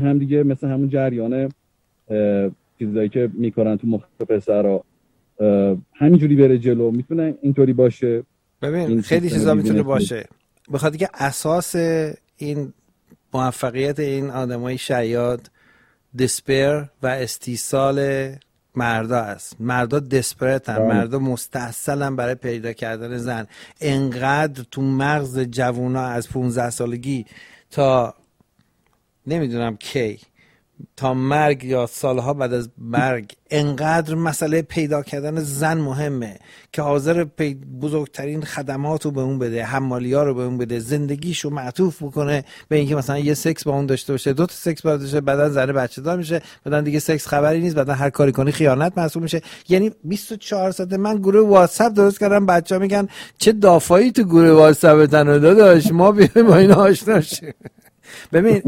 هم دیگه مثل همون جریان چیزایی که میکنن تو مخ پسرا همینجوری بره جلو. میتونه اینطوری باشه. ببین خیلی چیزا میتونه باشه، بخاطر که اساس این موفقیت این آدمای شیاد دسپیر و استیصال مردا است. مردا دسپرتن، مردا مستحصلن برای پیدا کردن زن. انقدر تو مغز جوونا از 15 سالگی تا نمیدونم کی، تا مرگ یا سالها بعد از مرگ، انقدر مسئله پیدا کردن زن مهمه که حاضر بزرگترین خدمات رو به اون بده، حمالی‌ها رو به اون بده، زندگیشو معطوف بکنه به اینکه مثلا یه سکس با اون داشته باشه، 2 تا سکس با داشته، بعدن زن بچه دار میشه، بعدن دیگه سکس خبری نیست، بعدن هر کاری کنی خیانت محسوب میشه. یعنی 24 ساعت من گروه واتساپ درست کردم، بچه‌ها میگن چه دافایی تو گروه واتساپ تنو داداش، ما بیایم با اینا آشنا شیم. ببین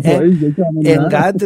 انقدر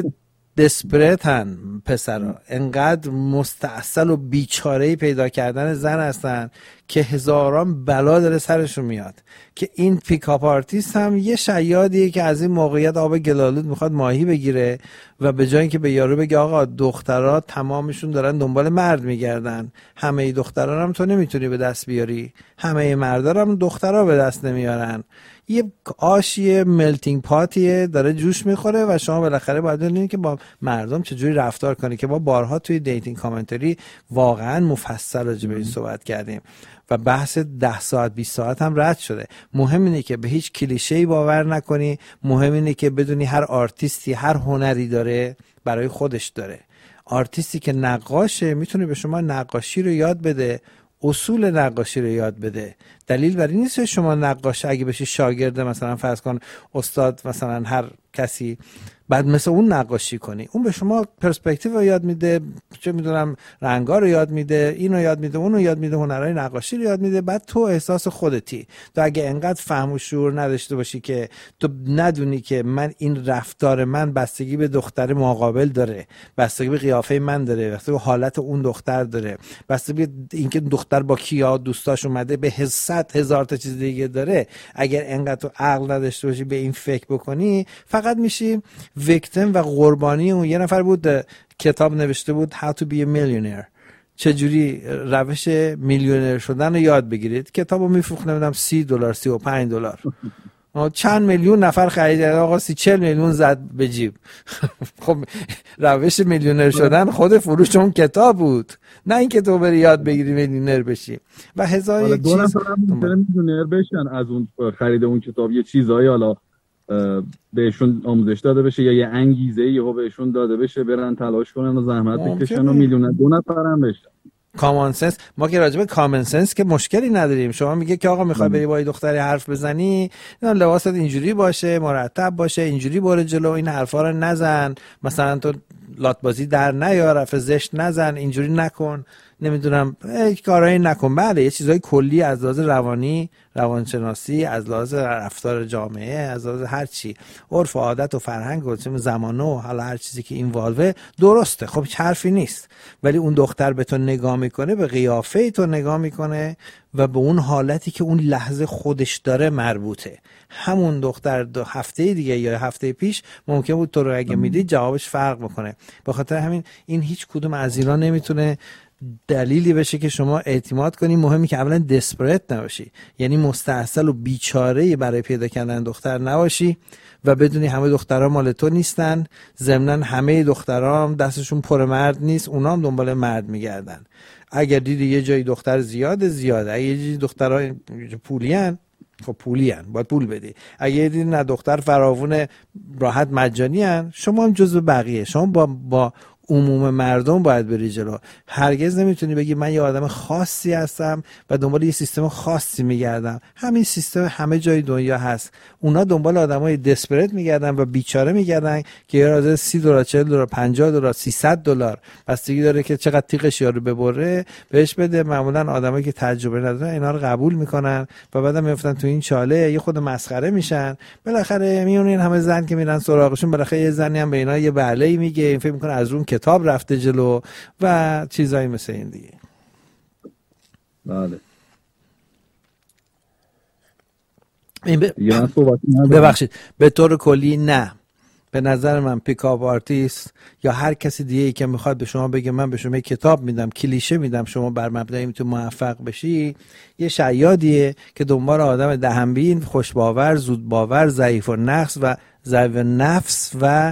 دسپرتن پسرا، انقدر مستعسل و بیچاره‌ای پیدا کردن زن هستن که هزاران بلا داره سرشون میاد. که این پیکاپ آرتیست هم یه شیادیه که از این موقعیت آب گلالود میخواد ماهی بگیره و به جای اینکه به یارو بگه آقا دخترها تمامشون دارن دنبال مرد میگردن، همه دخترها هم تو نمیتونی به دست بیاری، همه مردا هم دخترها به دست نمیارن، یه آشیه ملتینگ پاتیه داره جوش میخوره و شما بالاخره باید ببینید که با مردم چجوری رفتار کنی. که ما بارها توی دیتینگ کامنتری واقعا مفصل راجع به این صحبت کردیم و بحث 10 ساعت 20 ساعت هم رد شده. مهم اینه که به هیچ کلیشه‌ای باور نکنی، مهم اینه که بدونی هر آرتیستی هر هنری داره برای خودش داره. آرتیستی که نقاشه میتونه به شما نقاشی رو یاد بده، اصول نقاشی رو یاد بده. دلیل بر این نیست شما نقاش اگه بشی شاگرد مثلا فرض کن استاد مثلا هر کسی بعد مثل اون نقاشی کنی، اون به شما پرسپکتیو رو یاد میده، چه میدونم رنگا رو یاد میده، اینو یاد میده، اونو یاد میده، هنرهای نقاشی رو یاد میده. بعد تو احساس خودتی، تو اگه انقدر فهم و شعور نداشته باشی که تو ندونی که من این رفتار من بستگی به دختر مقابل داره، بستگی به قیافه من داره، بستگی به حالت اون دختر داره، بستگی به اینکه دختر با کیا دوستاش اومده، به 100,000 تا چیز دیگه داره. اگر انقدر تو عقل نداشته باشی به این فکر بکنی، فقط میشی ویکتیم و قربانی. اون یه نفر بود کتاب نوشته بود How to be a millionaire، چجوری روش میلیونر شدن رو یاد بگیرید. کتابو میفروخت نمیدونم $30 $35، چند میلیون نفر خریدن، آقا 30-40 میلیون زد به جیب. خب روش میلیونر شدن خود فروش اون کتاب بود، نه اینکه تو بری یاد بگیری میلیونر بشی. و هزار یک چیز. دو نفر هم میلیونر بشن از اون خرید اون کتاب. یه چیزایی حالا بهشون آموزش داده بشه یا یه انگیزه یهو بهشون داده بشه برن تلاش کنن و زحمت بکشن و میلیونر 2 نفر هم بشن. کامن سنس. ما که راجبه کامن سنس که مشکلی نداریم. شما میگه که آقا میخوای بری با دختری حرف بزنی، لباست اینجوری باشه، مرتب باشه، اینجوری برو جلو، این حرفا رو نزن، مثلا تو لاتبازی در نیار، حرف زشت نزن، اینجوری نکن، نمیدونم کارایی نکن. بله یه چیزای کلی از لحاظ روانی، روانشناسی، از لحاظ رفتار جامعه، از لحاظ هر چی، عرف و عادت و فرهنگ و زمانه و حالا هر چیزی که این والوه درسته، خب حرفی نیست. ولی اون دختر به تو نگاه میکنه، به قیافه تو نگاه میکنه و به اون حالتی که اون لحظه خودش داره مربوطه. همون دختر 2 هفته دیگه یا هفته پیش ممکن بود تو رو اگه میدید جوابش فرق بکنه. به خاطر همین این هیچ کدوم از اینا نمیتونه دلیلی بشه که شما اعتماد کنی. مهمی که اولا دسپریت نباشی، یعنی مستعسل و بیچاره برای پیدا کردن دختر نباشی و بدونی همه دخترها مال تو نیستن. ضمناً همه دخترها هم دستشون پر مرد نیست، اونا هم دنبال مرد میگردن. اگر دیدی یه جایی دختر زیاده، اگه یه جایی دخترها پولین، خب پولین باید پول بدی. اگه دیدی نه دختر فراوون راحت مجانی هن، شما هم جزو بقیه، شما با عموم مردم باید بری جلو. هرگز نمیتونی بگی من یه آدم خاصی هستم و دنبال یه سیستم خاصی میگردم. همین سیستم همه جای دنیا هست. اونا دنبال آدمای دسپریت میگردن و بیچاره میگردن که یه راز $30 $40 $50 $300 بستگی داره که چقدر تیغش یارو ببره بهش بده. معمولا آدمایی که تجربه ندارن اینا رو قبول میکنن و بعدم میافتن تو این چاله، یه خود مسخره میشن. بالاخره میون این همه زن که میرن سراغشون، بالاخره یه زنی هم به اینا یه بله‌ای میگه، این فکر میکنه از اون کتاب رفته جلو و چیزایی مثل این دیگه. بله. ببخشید به طور کلی نه، به نظر من پیکاپ آرتیست یا هر کسی دیگه ای که میخواد به شما بگه من به شما کتاب میدم، کلیشه میدم، شما بر مبدأ این تو موفق بشی، یه شیادیه که دنبال آدم دهنبین، خوشباور، زودباور، ضعیف النفس و ضعیف نفس و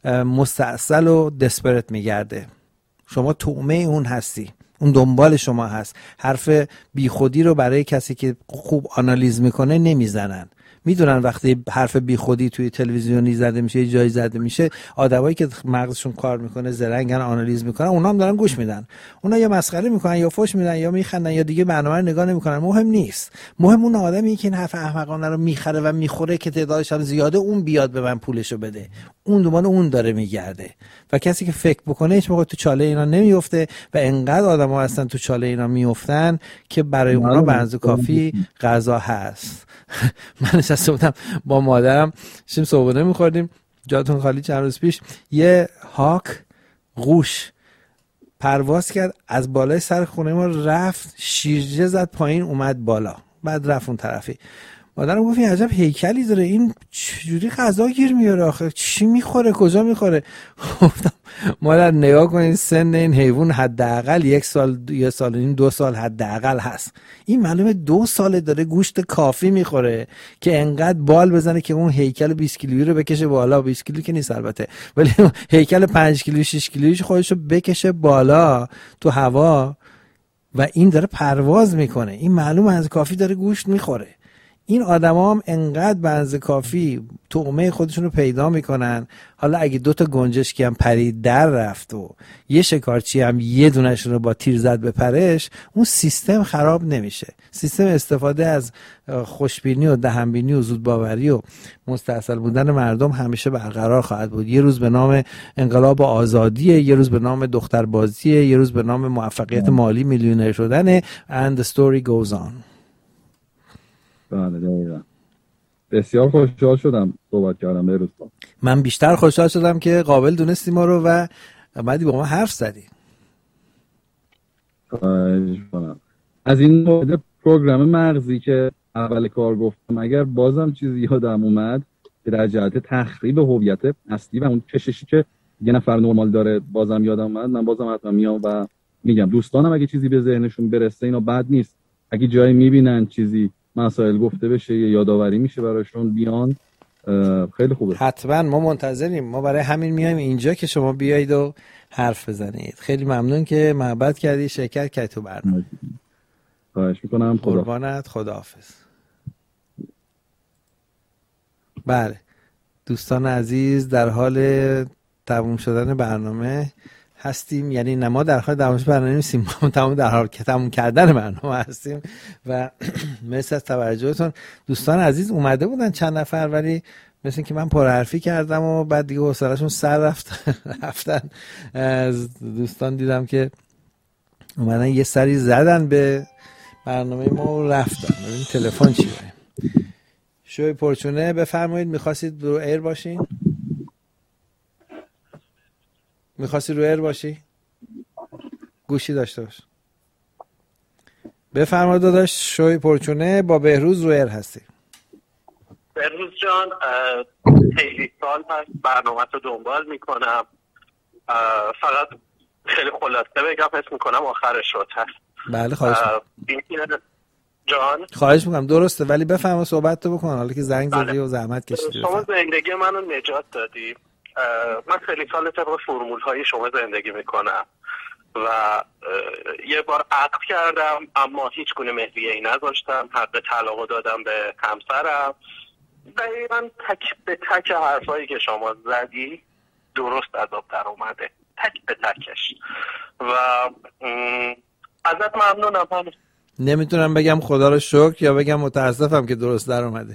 مستعسل و دسپرت میگرده. شما طعمه اون هستی، اون دنبال شما هست. حرف بیخودی رو برای کسی که خوب آنالیز میکنه نمیزنن. میدونن وقتی حرف بیخودی توی تلویزیونی زده میشه، یه جایی زده میشه، آدمایی که مغزشون کار میکنه، زرنگن، آنالیز میکنن، اونا هم دارن گوش میدن. اونا یا مسخره میکنن یا فوش میدن یا میخندن یا دیگه برنامه رو نگاه نمیکنن. مهم نیست. مهم اون آدمی که این حرف احمقانه رو میخره و میخوره که تعدادش هم زیاده، اون بیاد به من پولشو بده. اون دنبال اون داره میگرده. و کسی که فکر بکنه هیچ موقع تو چاله اینا نمیفته و انقدر آدما هستن تو چاله اینا میافتن که برای اونا به اندازه کافی غذا هست. من نشسته بودم با مادرم شیم صبحونه میخوردیم، جاتون خالی، چند روز پیش یه هاک قوش پرواز کرد از بالای سر خونه ما، رفت شیرجه زد پایین اومد بالا، بعد رفت اون طرفی. مادرم گفت این عجب هیکلی داره، این چجوری غذا گیر میاره آخه، چی میخوره، کجا میخوره؟ گفتم مادر نگاه کنید سن این حیوان حداقل 1 سال، 1 سال و نیم، 2 سال حداقل هست. این معلومه 2 ساله داره گوشت کافی میخوره که انقدر بال بزنه که اون هیکل 20 کیلویی رو بکشه بالا. 20 کیلو که نیست البته، ولی هیکل 5 کیلو 6 کیلویی خودشو بکشه بالا تو هوا و این داره پرواز میکنه. این معلومه از کافی داره گوشت میخوره. این آدما هم انقدر به اندازه کافی طعمه خودشون رو پیدا میکنن. حالا اگه 2 تا گنجشکی هم پرید در رفت و یه شکارچی هم یه دونش رو با تیر زد به پرش، اون سیستم خراب نمیشه. سیستم استفاده از خوشبینی و دهنبینی و زودباوری و مستعسل بودن مردم همیشه برقرار خواهد بود. یه روز به نام انقلاب آزادیه، یه روز به نام دختربازیه، یه روز به نام موفقیت مالی، میلیونر شدنه and the story goes on. بله دقیقا. بسیار خوشحال شدم صحبت کردم به روز. من بیشتر خوشحال شدم که قابل دونستی ما رو و بعدی با ما حرف زدی. از این مورد پروگرام مغزی که اول کار گفتم، اگر بازم چیزی یادم اومد که در جهت تخریب هویت اصلی و اون کششی که یه نفر نرمال داره بازم یادم اومد، من بازم حتما میام و میگم دوستانم اگه چیزی به ذهنشون برسه اینا بد نیست، اگه جایی میبینن چیزی مسائل گفته بشه یا یادآوری میشه براشون بیان، خیلی خوبه. حتما ما منتظریم. ما برای همین میایم اینجا که شما بیایید و حرف بزنید. خیلی ممنون که محبت کردی، شرکت کردی تو برنامه. خواهش میکنم. قربانت. خداحافظ. بله دوستان عزیز، در حال تموم شدن برنامه هستیم. یعنی نه ما در حال تموم برنامه نیستیم، ما در حال تموم کردن برنامه هستیم و مرسی از توجهتون. دوستان عزیز اومده بودن چند نفر ولی مثل این که من پرحرفی کردم و بعد دیگه حوصله‌شون سر رفتن. از دوستان دیدم که اومدن یه سری زدن به برنامه ما و رفتن. ببین تلفن چیه. شوی پرچونه بفرمایید. می‌خواستید رو ایر باشین؟ میخواستی رو ایر باشی؟ گوشی داشته باش. بفرما داداش. شوی پرچونه با بهروز رو ایر هستی. بهروز جان، خیلی سال هست برنامه رو دنبال میکنم. فقط خیلی خلاصه بگم، حس میکنم آخرش شد هست. بله خواهش میکنم. جان خواهش میکنم. درسته ولی بفرما صحبت تو بکن حالا که زنگ زدی و زحمت کشیدی. شما زندگی منو نجات دادی. من خیلی سال طبق فرمول های شما زندگی میکنم و یه بار عقد کردم اما هیچ گونه مهریه‌ای نذاشتم، حق طلاق دادم به همسرم. دقیقاً تک به تک حرفایی که شما زدی درست از آب در اومده، تک به تکش و ازت ممنونم. نمیتونم بگم خدا رو شکر یا بگم متاسفم که درست در اومده.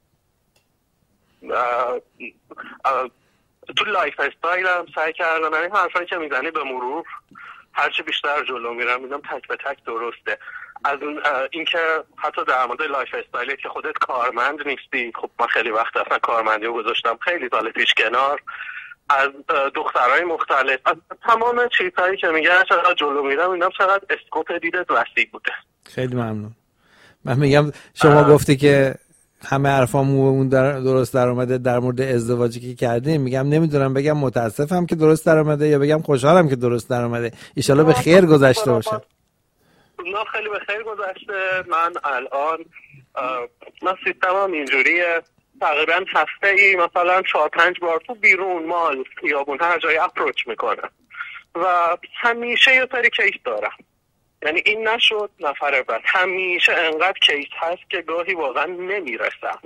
تو لایف استایل هم سعی کردم این حرفایی که میزنی به مرور هرچی بیشتر جلو میرم میدم تک به تک درسته. از اینکه حتی در مورد لایف استایل که خودت کارمند نیستی، خب من خیلی وقت اصلا کارمندی رو گذاشتم خیلی سال پیش کنار، از دخترای مختلف، از تمام چیزهایی که میگن چقدر جلو میرم میدم چقدر اسکوپ دیدت وسیع بوده. خیلی ممنون. من میگم شما گفتی که همه حرفامون درست در اومده در مورد ازدواجی که کردیم. میگم نمیدونم بگم متاسفم که درست در اومده یا بگم خوشحالم که درست در اومده. ان شاءالله به خیر گذشته باشه. نه خیلی به خیر گذشته. من الان من سیستمم اینجوریه، تقریبا هفته ای مثلا 4-5 بار تو بیرون مال خیابون هر جایی اپروچ میکنم و همیشه یه سری کیس دارم. یعنی این نشد نفر بعد همیشه انقدر کیس هست که گاهی واقعا نمیرسم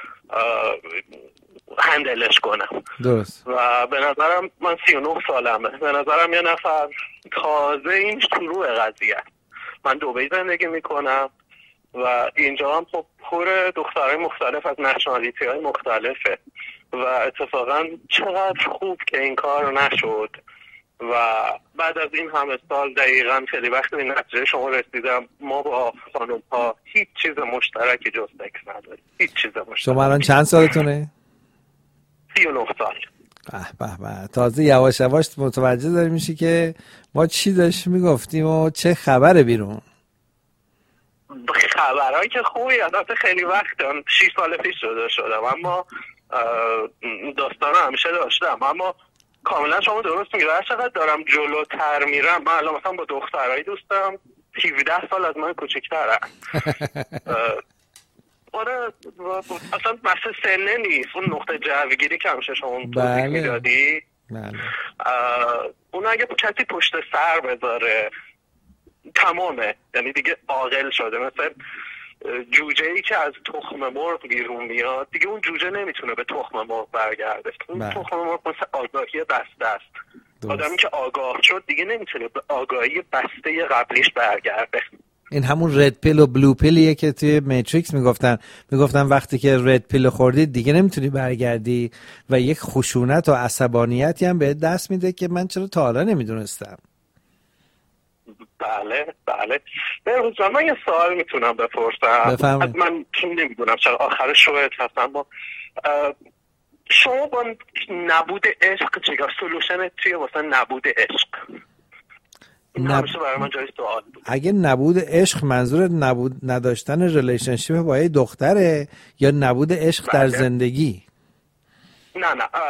هندلش کنم. درست. و به نظرم من 39 سالمه، به نظرم یه نفر تازه این شروع قضیه. من دبی زندگی میکنم و اینجا هم خب پر دخترای مختلف از نشنالیتی های مختلفه و اتفاقا چقدر خوب که این کار نشد و بعد از این همه سال دقیقاً خیلی وقت به نتیجه شما رسیدم ما با خانم ها هیچ چیز مشترکی جز سکس نداریم. هیچ چیز مشترک. شما الان چند سالتونه؟ 39 سال. به تازه یواش یواش متوجه داری میشی که ما چی داشت میگفتیم و چه خبره بیرون. خبرهایی که خوبی البته خیلی وقت 6 سال پیش شدم اما داستان همیشه داشتم. اما کاملا شما درست میگید. هر چقدر دارم جلوتر میرم، من الان مثلا با دخترایی دوستم 17 سال از من کوچیک‌ترن. آره اصلا بحث سنه نیست، اون نقطه جوگیری که همیشه شما توضیح میدادی اون اگه کسی پشت سر بذاره تمامه، یعنی دیگه عاقل شده. مثلا جوجه ای که از تخم مرغ بیرون میاد دیگه اون جوجه نمیتونه به تخم مرغ برگرده. اون تخم مرغ مثل آگاهی بسته است. آدمی که آگاه شد دیگه نمیتونه به آگاهی بسته قبلیش برگرده. این همون رد پیل و بلو پیلیه که توی میتریکس میگفتن وقتی که رد پیل خوردی دیگه نمیتونی برگردی و یک خشونت و عصبانیتی هم بهت دست میده که من چرا تا حالا نمیدونستم. بله بهروز جان، من یه سوال میتونم بپرسم؟ من نمیدونم چرا آخر شویت هستم. با شما با نبود عشق چیکار؟ سولوشن چیه واسه نبود عشق؟ همیشه برای من جای سوال بود. اگه نبود عشق منظور نداشتن ریلیشنشیپ با یه دختره یا نبود عشق در زندگی؟ نه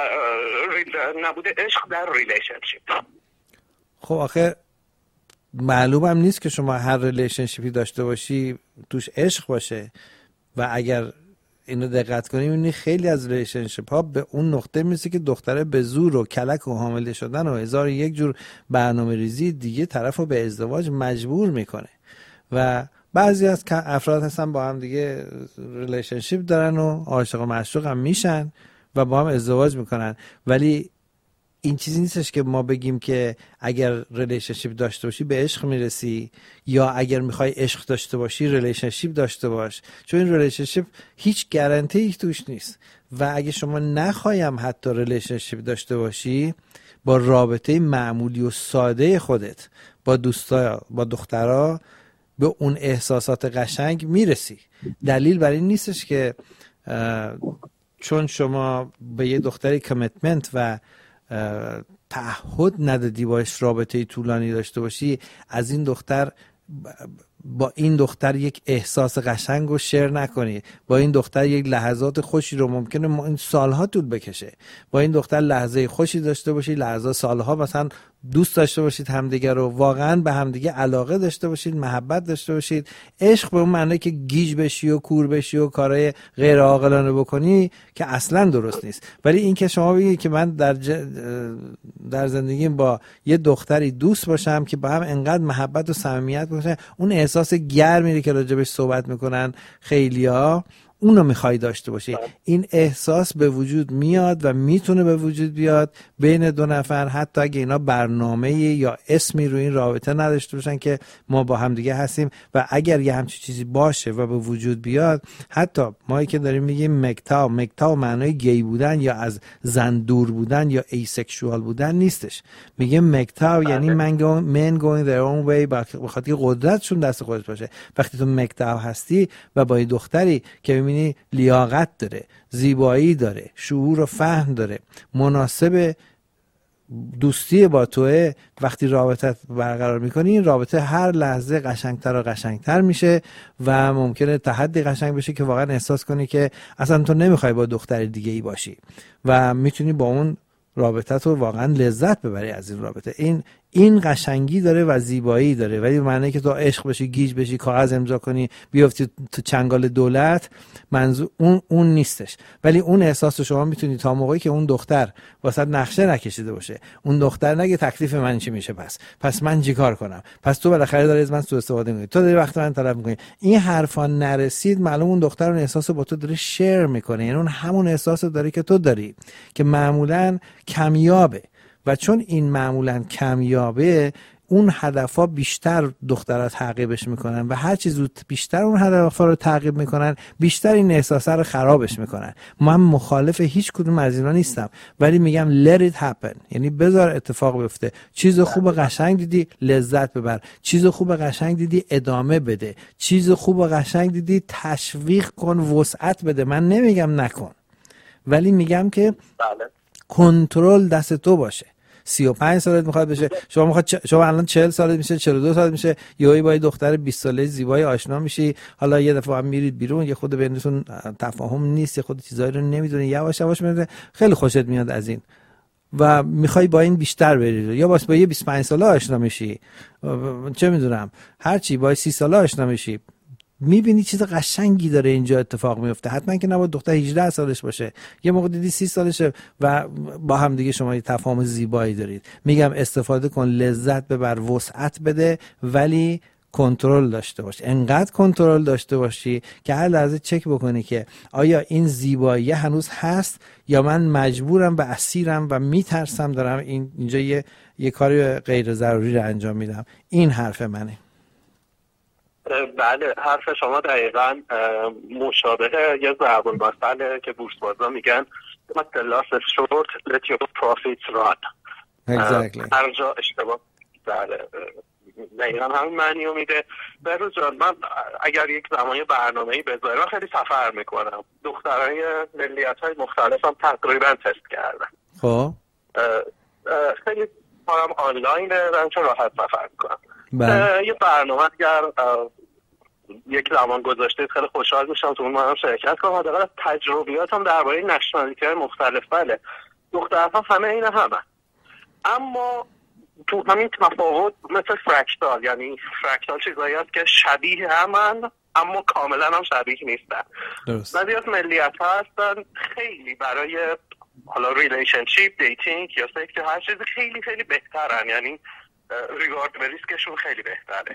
نبود عشق در ریلیشنشیپ. خب آخه معلومم نیست که شما هر ریلیشنشیپی داشته باشی توش عشق باشه و اگر اینو دقت کنیم می‌بینی خیلی از ریلیشنشیپ ها به اون نقطه میرسه که دختره به زور و کلک و حامله شدن و هزار یک جور برنامه‌ریزی دیگه طرفو به ازدواج مجبور میکنه و بعضی از افراد هستن با هم دیگه ریلیشنشیپ دارن و عاشق و معشوق هم میشن و با هم ازدواج میکنن. ولی این چیزی نیستش که ما بگیم که اگر ریلیشنشیپ داشته باشی به عشق میرسی یا اگر میخوای عشق داشته باشی ریلیشنشیپ داشته باش، چون این ریلیشنشیپ هیچ گارانتی توش نیست و اگه شما نخوایم حتی ریلیشنشیپ داشته باشی با رابطه معمولی و ساده خودت با دوستا با دخترها به اون احساسات قشنگ میرسی. دلیل بر این نیستش که چون شما به یه دختری کمیتمنت و تعهد ندادی باش رابطه طولانی داشته باشی از این دختر با این دختر یک احساس قشنگ رو شیر نکنی، با این دختر یک لحظات خوشی رو ممکنه این سالها طول بکشه، با این دختر لحظه خوشی داشته باشی، لحظه سالها مثلا دوست داشته باشید همدیگه رو، واقعا به همدیگه علاقه داشته باشید، محبت داشته باشید. عشق به اون معنی که گیج بشی و کور بشی و کارهای غیر عاقلانه بکنی که اصلا درست نیست. ولی این که شما بگید که من در زندگیم با یه دختری دوست باشم که با هم انقدر محبت و صمیمیت باشه، اون احساس گرمی که راجبش صحبت میکنن خیلیا، اونو میخوای داشته باشی. این احساس به وجود میاد و میتونه به وجود بیاد بین دو نفر حتی اگه اینا برنامه یا اسمی رو این رابطه نداشته باشن که ما با هم دیگه هستیم. و اگر یه همچین چیزی باشه و به وجود بیاد، حتی مایی که داریم میگیم مکتا معنای گی بودن یا از زن دور بودن یا ایسکشوال بودن نیستش. میگیم مکتا یعنی men going their own way، بخاطر قدرتشون دست خودت باشه. وقتی تو مکتا هستی و با یه دختری که لیاقت داره، زیبایی داره، شعور و فهم داره، مناسب دوستی با توه، وقتی رابطه برقرار میکنی، این رابطه هر لحظه قشنگتر و قشنگتر میشه و ممکنه تا حدی قشنگ بشه که واقعا احساس کنی که اصلا تو نمیخوای با دختر دیگه ای باشی و میتونی با اون رابطه تو واقعا لذت ببری از این رابطه. این قشنگی داره و زیبایی داره، ولی معنی که تو عشق بشی، گیج بشی، کاغذ امضا کنی، بیافتی تو چنگال دولت، منظور اون نیستش. ولی اون احساس شما میتونی تا موقعی که اون دختر واسه نقشه نکشیده باشه، اون دختر نگه تکلیف من چی میشه، پس من چیکار کنم، پس تو بالاخره داری از من سوء استفاده میکنی، تو داری وقت من طلب میکنی، این حرفا نرسید، معلوم اون دختر اون احساس با تو داره شیر میکنه، یعنی اون همون احساس داره که تو داری که معمولا کمیابه. و چون این معمولا کمیابه، اون هدفها بیشتر دخترها تعقیبش میکنن و هر چی زود بیشتر اون هدفها رو تعقیب میکنن، بیشتر این احساسا رو خرابش میکنن. من مخالف هیچ کدوم از اینا نیستم، ولی میگم let it happen، یعنی بذار اتفاق بیفته. چیز خوب قشنگ دیدی لذت ببر، چیز خوب قشنگ دیدی ادامه بده، چیز خوب قشنگ دیدی تشویق کن، وسعت بده. من نمیگم نکن، ولی میگم که کنترل دست تو باشه. 35 سالت میخواد بشه، شما الان 40 سالت میشه، 42 سالت میشه، یهویی با یه دختر 20 ساله زیبای آشنا میشی، حالا یه دفعه هم میرید بیرون، یه خود بینتون تفاهم نیست، یه خود چیزایی رو نمیدونی، یواش یواش میاد خیلی خوشت میاد از این و میخوای با این بیشتر بری، یا با یه 25 ساله آشنا میشی، چه میدونم هر چی، با 30 ساله آشنا میشی، میبینی چیز قشنگی داره اینجا اتفاق میفته. حتما که نباید دختر 18 سالش باشه، یه موقع دیدی 30 سالشه و با هم دیگه شما یه تفاهم زیبایی دارید. میگم استفاده کن، لذت ببر، وسعت بده، ولی کنترل داشته باش. انقدر کنترل داشته باشی که هر لحظه چک بکنی که آیا این زیبایی هنوز هست یا من مجبورم و اسیرم و میترسم دارم اینجا یه کاری غیر ضروری رو انجام میدم. این حرف منه. بله، حرف شما دقیقاً مشابه یه ضرب المثله که بورس‌بازا میگن Let the losses short, let your profits run. Exactly. هر جا اشتباه بله دقیقاً همین معنی رو میده. بهروز جان، من اگر یک زمانی برنامه‌ای بذارم، من خیلی سفر میکنم، دخترای ملیت‌های مختلف هم تقریباً تست کردم. خب خیلی کارم آنلاینه و چون راحت سفر میکنم. یه برنامه اگر یک زمان گذاشته خیلی خوشحال میشم تو اون منم شرکت کنم. حداقل تجربیاتم درباره نشنالیتی‌های مختلف، بله دخترها همه این همه، اما تو همین تفاوت مثل فرکتال، یعنی فرکتال چیزایی هست که شبیه همن اما کاملا هم شبیه نیستن. بعضی از ملیت ها هستن خیلی برای حالا ریلیشنشیپ، دیتینگ یا سکس، هر چیزی خیلی خیلی بهترن، یعنی ریگارد به ریسکشون خیلی بهتره.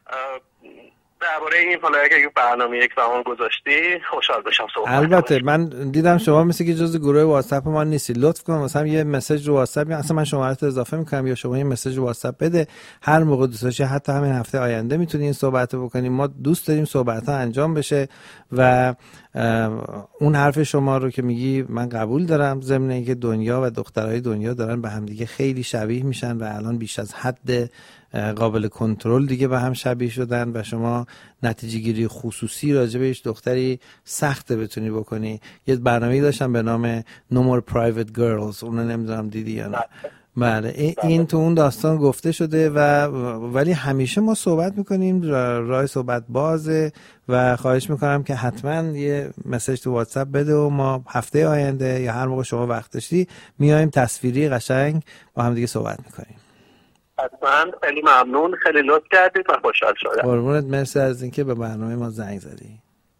درباره این حالا اگه یه برنامه یک زمان گذاشتی خوشحال بشم صحبت. البته من دیدم شما مثل که جزء گروه واتساپ ما نیستی، لطف کن مثلا یه مسیج رو واتساپ، اصلا من شماره‌ت اضافه میکنم یا شما یه مسیج رو واتساپ بده، هر موقع دوست داشتی حتی همین هفته آینده میتونی این صحبت بکنیم. ما دوست داریم صحبت‌ها انجام بشه و اون حرف شما رو که میگی من قبول دارم، ضمن اینکه دنیا و دخترای دنیا دارن به هم دیگه خیلی شبیه میشن و الان بیش از حد قابل کنترل دیگه به هم شبیه شدن و شما نتیجه گیری خصوصی راجع بهش دختری سخته بتونی بکنی. یه برنامه‌ای داشتم به نام No More Private Girls، اونو نمیدونم دیدی یا نه. بله این تو اون داستان گفته شده ولی همیشه ما صحبت میکنیم، راه صحبت بازه و خواهش میکنم که حتما یه مسیج تو واتساپ بده و ما هفته آینده یا هر موقع شما وقت داشتی میایم تصویری قشنگ با هم دیگه صحبت میکنیم. حتما. خیلی ممنون، خیلی لطف کردید و خوشحال شدم. قربونت، مرسی از اینکه به برنامه ما زنگ زدی.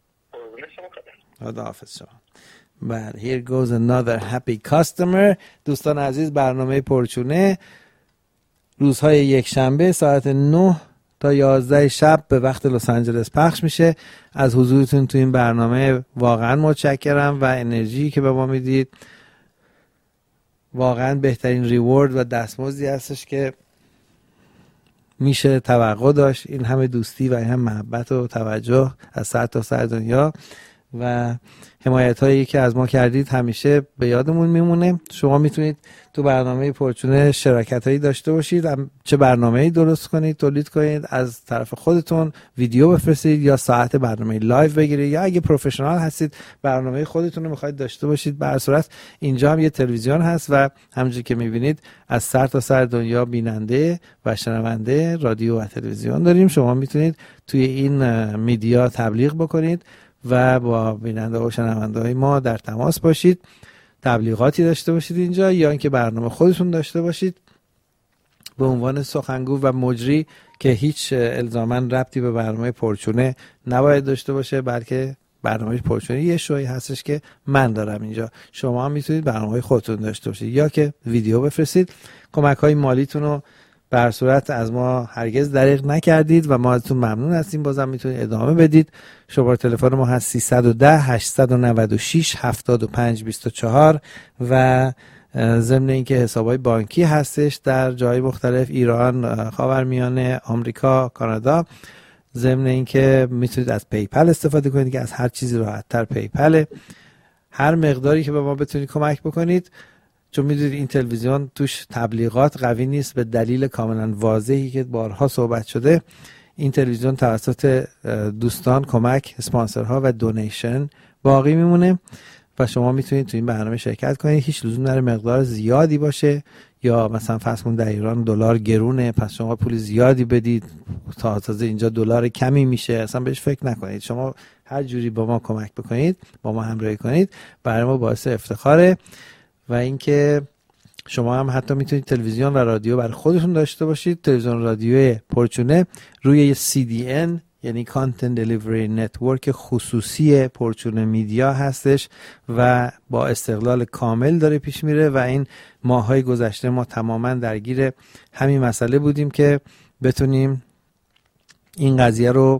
خداحافظ شما. بله here goes another happy customer. دوستان عزیز، برنامه پرچونه روزهای یک شنبه ساعت 9 تا 11 شب به وقت لس آنجلس پخش میشه. از حضورتون تو این برنامه واقعا متشکرم و انرژی که به ما میدید واقعا بهترین ریوارد و دستمزدی هستش که میشه توقع داشت. این همه دوستی و این هم محبت و توجه از سر تا سر دنیا و حمایت هایی که از ما کردید همیشه به یادمون میمونه. شما میتونید تو برنامه پرچونه شراکت هایی داشته باشید، چه برنامه‌ای درست کنید، تولید کنید، از طرف خودتون ویدیو بفرستید یا ساعت برنامه لایو بگیرید، یا اگه پروفشنال هستید برنامه خودتون رو میخواید داشته باشید. به هر صورت اینجا هم یه تلویزیون هست و همونجوری که میبینید از سر تا سر دنیا بیننده و شنونده رادیو و تلویزیون داریم. شما میتونید توی این میدیا تبلیغ بکنید و با بیننده و شنونده های ما در تماس باشید، تبلیغاتی داشته باشید اینجا، یا اینکه برنامه خودتون داشته باشید به عنوان سخنگو و مجری که هیچ الزاما ربطی به برنامه پرچونه نباید داشته باشه، بلکه برنامه پرچونه یه شوی هستش که من دارم اینجا. شما هم میتونید برنامه خودتون داشته باشید یا که ویدیو بفرستید. کمک های مالیتون رو به هر صورت از ما هرگز دریغ نکردید و ما ازتون ممنون هستیم. بازم میتونید ادامه بدید. شماره تلفن ما هست 310 896 7524 و ضمن اینکه حسابای بانکی هستش در جای مختلف، ایران، خاورمیانه، آمریکا، کانادا. ضمن اینکه میتونید از پیپل استفاده کنید که از هر چیزی راحت‌تر پیپل. هر مقداری که به ما بتونید کمک بکنید، چون میدونید این تلویزیون توش تبلیغات قوی نیست به دلیل کاملا واضحی که بارها صحبت شده. این تلویزیون توسط دوستان، کمک، اسپانسرها و دونیشن باقی میمونه و شما میتونید تو این برنامه شرکت کنید. هیچ لزوم نداره مقدار زیادی باشه، یا مثلا فرض کن در ایران دلار گرونه پس شما پول زیادی بدید تا تازه اینجا دلار کمی میشه. اصلا بهش فکر نکنید. شما هر جوری با ما کمک بکنید، با ما همراهی کنید، برای ما باعث افتخاره. و اینکه شما هم حتی میتونید تلویزیون و رادیو برای خودتون داشته باشید. تلویزیون رادیوی پرچونه روی CDN یعنی Content Delivery Network خصوصی پرچونه میدیا هستش و با استقلال کامل داره پیش میره و این ماهای گذشته ما تماما درگیر همین مسئله بودیم که بتونیم این قضیه رو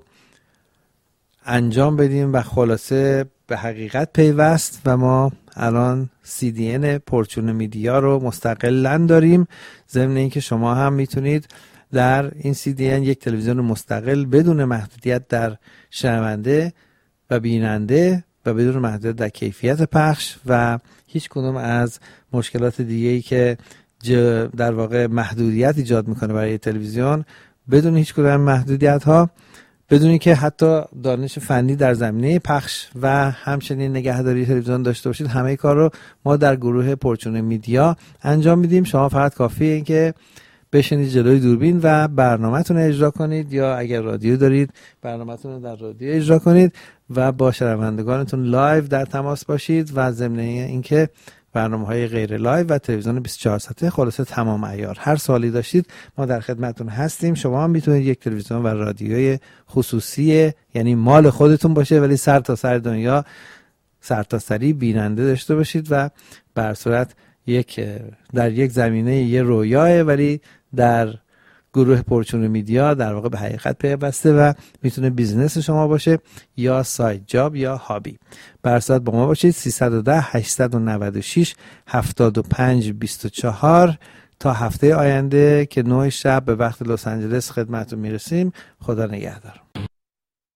انجام بدیم و خلاصه به حقیقت پیوست و ما الان CDN پرچونه میدیا رو مستقلاً داریم. ضمن اینکه شما هم میتونید در این CDN یک تلویزیون مستقل بدون محدودیت در شنونده و بیننده و بدون محدودیت در کیفیت پخش و هیچ کدوم از مشکلات دیگه‌ای که در واقع محدودیت ایجاد میکنه برای تلویزیون، بدون هیچ کدوم محدودیت ها، بدونی که حتی دانش فنی در زمینه پخش و همچنین نگهداری تلویزیون داشته باشید. همه کار رو ما در گروه پرچونه میدیا انجام میدیم. شما فقط کافیه این که بشینید جلوی دوربین و برنامه‌تون اجرا کنید، یا اگر رادیو دارید برنامه‌تون رو در رادیو اجرا کنید و با شنوندگانتون لایو در تماس باشید. و ضمن اینکه برنامه‌های غیر لایو و تلویزیون 24 ساعته خلاصه تمام عیار، هر سوالی داشتید ما در خدمتتون هستیم. شما هم میتونید یک تلویزیون و رادیوی خصوصی یعنی مال خودتون باشه ولی سر تا سر دنیا سرتاسری بیننده داشته باشید و به هر صورت در یک زمینه یه رویاه ولی در گروه پرچونه میدیا در واقع به حقیقت پیوسته و میتونه بیزنس شما باشه یا سایت جاب یا هابی. برصد با ما باشید. 310 896 7524 تا هفته آینده که 9 شب به وقت لس آنجلس خدمتتون میرسیم. خدا نگهدار.